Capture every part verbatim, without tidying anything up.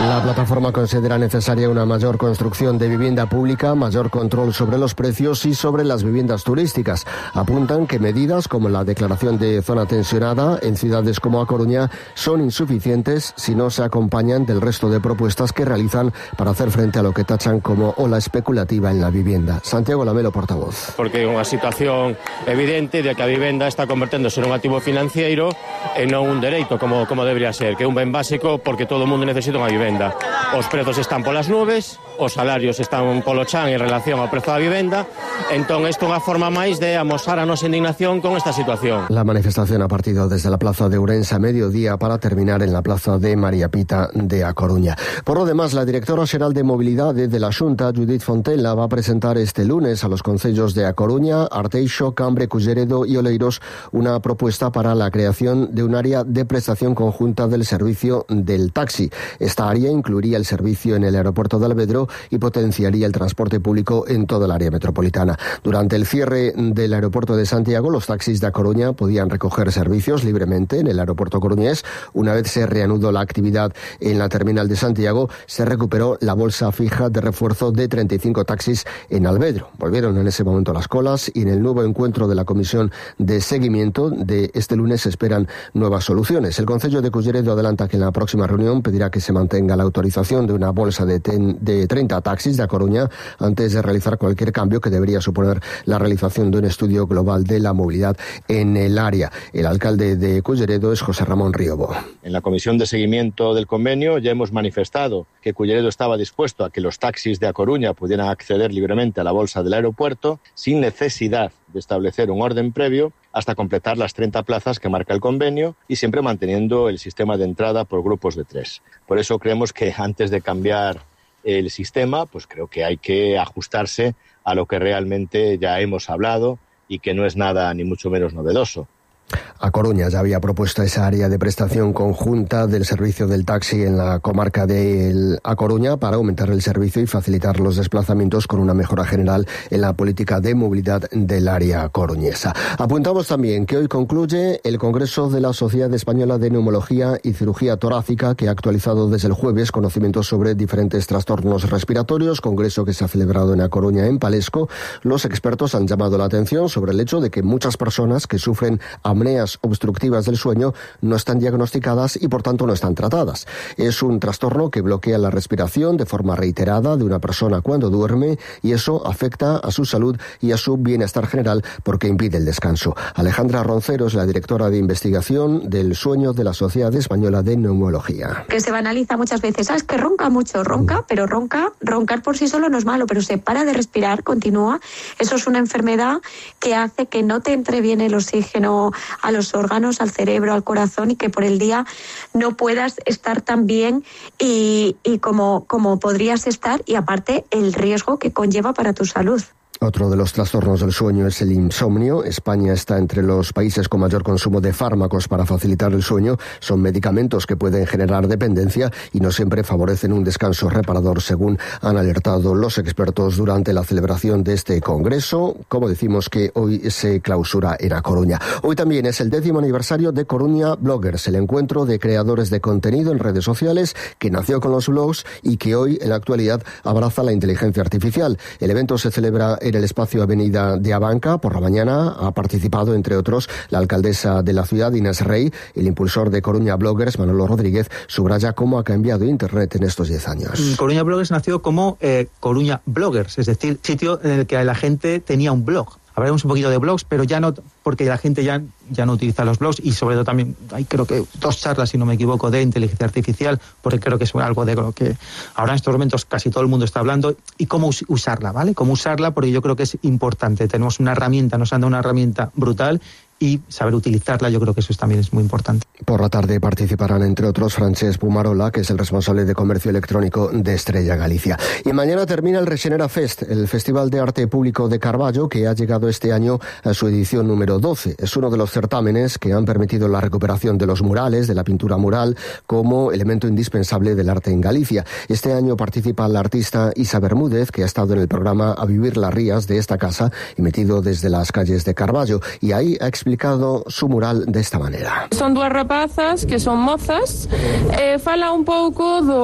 La plataforma considera necesaria una mayor construcción de vivienda pública, mayor control sobre los precios y sobre las viviendas turísticas. Apuntan que medidas como la declaración de zona tensionada en ciudades como A Coruña son insuficientes si no se acompañan del resto de propuestas que realizan para hacer frente a lo que tachan como ola especulativa en la vivienda. Santiago Lamelo, portavoz. Porque é unha situación evidente de que a vivenda está converténdose nun activo financeiro e non un dereito como, como debería ser, que é un ben básico porque todo o mundo necesita unha vivenda. Os prezos están polas nubes, os salarios están polo chan en relación ao prezo da vivenda, entón isto é unha forma máis de amosar a nosa indignación con esta situación. La manifestación ha partido desde la plaza de Ourense a mediodía para terminar en la plaza de María Pita de A Coruña. Por lo demás, la directora xeral de Mobilidade de la Xunta, Judith Fontela, va a presentar este lunes a los concellos de A Coruña, Arteixo, Cambre, Culleredo y Oleiros una propuesta para la creación de un área de prestación conjunta del servicio del taxi. Esta área incluiría el servicio en el aeropuerto de Alvedro y potenciaría el transporte público en toda el área metropolitana. Durante el cierre del aeropuerto de Santiago, los taxis de A Coruña podían recoger servicios libremente en el aeropuerto coruñés. Una vez se reanudó la actividad en la terminal de Santiago, se recuperó la bolsa fija de refuerzo de treinta y cinco taxis en Alvedro. Volvieron en ese momento las colas y en el nuevo encuentro de la Comisión de Seguimiento de este lunes se esperan nuevas soluciones. El Concello de Culleredo adelanta que en la próxima reunión pedirá que se mantenga la autorización de una bolsa de, ten, de treinta taxis de A Coruña antes de realizar cualquier cambio que debería suponer la realización de un estudio global de la movilidad en el área. El alcalde de Culleredo es José Ramón Riobo. En la Comisión de Seguimiento del convenio ya hemos manifestado que Culleredo estaba dispuesto a que los taxis de A Coruña pudieran acceder libremente a la bolsa del aeropuerto sin necesidad de establecer un orden previo hasta completar las treinta plazas que marca el convenio y siempre manteniendo el sistema de entrada por grupos de tres. Por eso creemos que antes de cambiar el sistema, pues creo que hay que ajustarse a lo que realmente ya hemos hablado y que no es nada ni mucho menos novedoso. A Coruña ya había propuesto esa área de prestación conjunta del servicio del taxi en la comarca de A Coruña para aumentar el servicio y facilitar los desplazamientos con una mejora general en la política de movilidad del área coruñesa. Apuntamos también que hoy concluye el Congreso de la Sociedad Española de Neumología y Cirugía Torácica, que ha actualizado desde el jueves conocimientos sobre diferentes trastornos respiratorios, congreso que se ha celebrado en A Coruña, en Palesco. Los expertos han llamado la atención sobre el hecho de que muchas personas que sufren apneas obstructivas del sueño no están diagnosticadas y por tanto no están tratadas. Es un trastorno que bloquea la respiración de forma reiterada de una persona cuando duerme y eso afecta a su salud y a su bienestar general porque impide el descanso. Alejandra Roncero es la directora de investigación del sueño de la Sociedad Española de Neumología. Que se banaliza muchas veces, ah, es que ronca mucho, ronca, pero ronca, roncar por sí solo no es malo, pero se para de respirar, continúa. Eso es una enfermedad que hace que no te entre bien el oxígeno a los órganos, al cerebro, al corazón y que por el día no puedas estar tan bien y, y como, como podrías estar y aparte el riesgo que conlleva para tu salud. Otro de los trastornos del sueño es el insomnio. España está entre los países con mayor consumo de fármacos para facilitar el sueño. Son medicamentos que pueden generar dependencia y no siempre favorecen un descanso reparador, según han alertado los expertos durante la celebración de este congreso, como decimos que hoy se clausura en A Coruña. Hoy también es el décimo aniversario de Coruña Bloggers, el encuentro de creadores de contenido en redes sociales que nació con los blogs y que hoy en la actualidad abraza la inteligencia artificial. El evento se celebra en el espacio Avenida de Abanca. Por la mañana ha participado, entre otros, la alcaldesa de la ciudad, Inés Rey. El impulsor de Coruña Bloggers, Manolo Rodríguez, subraya cómo ha cambiado Internet en estos diez años. Coruña Bloggers nació como eh, Coruña Bloggers, es decir, sitio en el que la gente tenía un blog. Hablaremos un poquito de blogs, pero ya no, porque la gente ya, ya no utiliza los blogs y sobre todo también hay creo que dos charlas, si no me equivoco, de inteligencia artificial, porque creo que es algo de lo que ahora en estos momentos casi todo el mundo está hablando y cómo usarla, ¿vale? Cómo usarla, porque yo creo que es importante. Tenemos una herramienta, nos han dado una herramienta brutal y saber utilizarla, yo creo que eso también es muy importante. Por la tarde participarán, entre otros, Francesc Pumarola, que es el responsable de comercio electrónico de Estrella Galicia. Y mañana termina el Rexenera Fest, el Festival de Arte Público de Carballo, que ha llegado este año a su edición número doce. Es uno de los certámenes que han permitido la recuperación de los murales, de la pintura mural, como elemento indispensable del arte en Galicia. Este año participa la artista Isa Bermúdez, que ha estado en el programa A Vivir las Rías de esta casa, emitido desde las calles de Carballo, y ahí ha explicado su mural de esta manera. Son dúas rapazas que son mozas e fala un pouco do,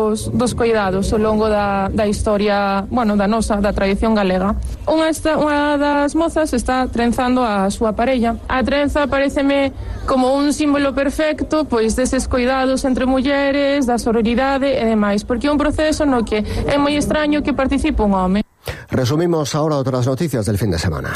dos, dos cuidados ao longo da, da historia, bueno, da nosa, da tradición galega. Unha, esta, unha das mozas está trenzando a súa parella. A trenza pareceme como un símbolo perfecto, pois, deses cuidados entre mulleres, da sororidade e demais, porque é un proceso no que é moi extraño que participe un home. Resumimos ahora otras noticias del fin de semana.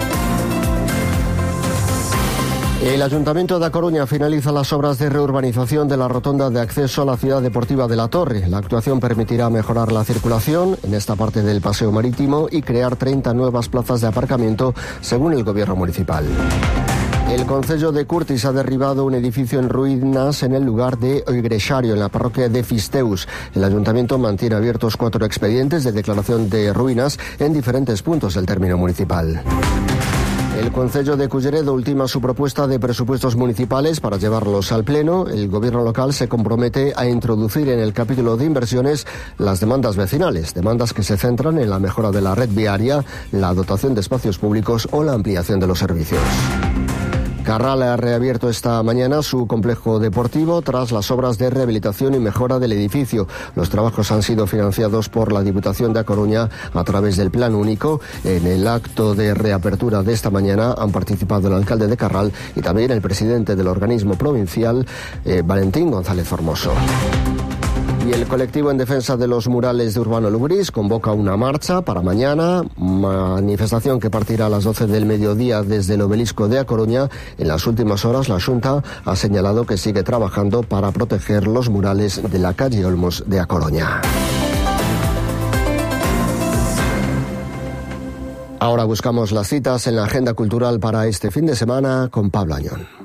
El Ayuntamiento de A Coruña finaliza las obras de reurbanización de la rotonda de acceso a la ciudad deportiva de La Torre. La actuación permitirá mejorar la circulación en esta parte del paseo marítimo y crear treinta nuevas plazas de aparcamiento, según el gobierno municipal. El concello de Curtis ha derribado un edificio en ruinas en el lugar de Oigrexario, en la parroquia de Fisteus. El ayuntamiento mantiene abiertos cuatro expedientes de declaración de ruinas en diferentes puntos del término municipal. El concello de Culleredo ultima su propuesta de presupuestos municipales para llevarlos al Pleno. El gobierno local se compromete a introducir en el capítulo de inversiones las demandas vecinales, demandas que se centran en la mejora de la red viaria, la dotación de espacios públicos o la ampliación de los servicios. Carral ha reabierto esta mañana su complejo deportivo tras las obras de rehabilitación y mejora del edificio. Los trabajos han sido financiados por la Diputación de A Coruña a través del Plan Único. En el acto de reapertura de esta mañana han participado el alcalde de Carral y también el presidente del organismo provincial, eh, Valentín González Formoso. Y el colectivo en defensa de los murales de Urbano Lugrís convoca una marcha para mañana, manifestación que partirá a las doce del mediodía desde el obelisco de A Coruña. En las últimas horas la Xunta ha señalado que sigue trabajando para proteger los murales de la calle Olmos de A Coruña. Ahora buscamos las citas en la agenda cultural para este fin de semana con Pablo Añón.